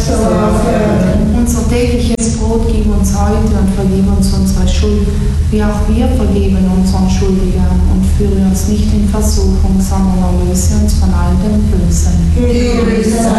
so auf Erden. Unser tägliches Brot gib uns heute und vergib uns unsere Schuld, wie auch wir vergeben unseren Schuldigern. Und führe uns nicht in Versuchung, sondern erlöse uns von all dem Bösen. Gnädig sei